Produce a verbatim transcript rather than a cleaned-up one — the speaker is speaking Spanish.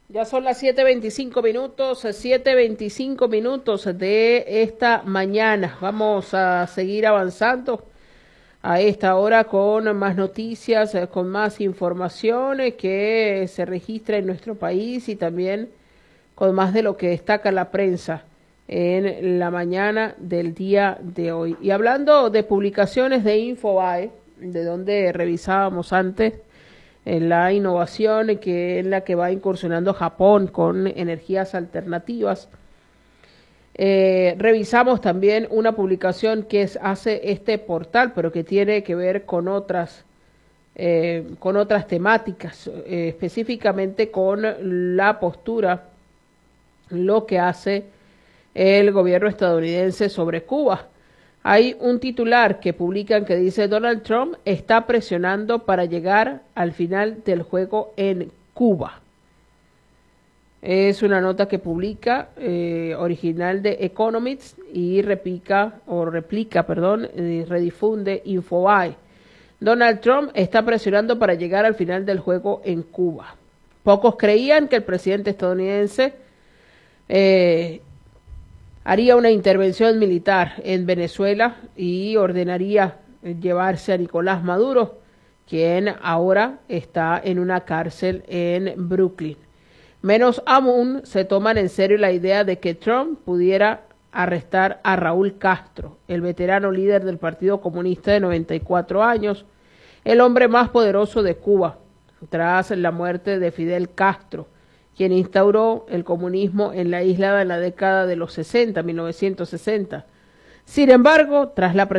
Ya son las siete veinticinco minutos, siete veinticinco minutos de esta mañana. Vamos a seguir avanzando a esta hora con más noticias, con más información que se registra en nuestro país y también con más de lo que destaca la prensa en la mañana del día de hoy. Y hablando de publicaciones de Infobae, de donde revisábamos antes, en la innovación que en la que va incursionando Japón con energías alternativas. Eh, revisamos también una publicación que es, hace este portal, pero que tiene que ver con otras, eh, con otras temáticas, eh, específicamente con la postura, lo que hace el gobierno estadounidense sobre Cuba. Hay un titular que publican que dice: Donald Trump está presionando para llegar al final del juego en Cuba. Es una nota que publica, eh, original de Economist, y replica, o replica, perdón, y redifunde Infobae. Donald Trump está presionando para llegar al final del juego en Cuba. Pocos creían que el presidente estadounidense eh, haría una intervención militar en Venezuela y ordenaría llevarse a Nicolás Maduro, quien ahora está en una cárcel en Brooklyn. Menos aún se toman en serio la idea de que Trump pudiera arrestar a Raúl Castro, el veterano líder del Partido Comunista de noventa y cuatro años, el hombre más poderoso de Cuba, tras la muerte de Fidel Castro, quien instauró el comunismo en la isla en la década de los sesenta, mil novecientos sesenta. Sin embargo, tras la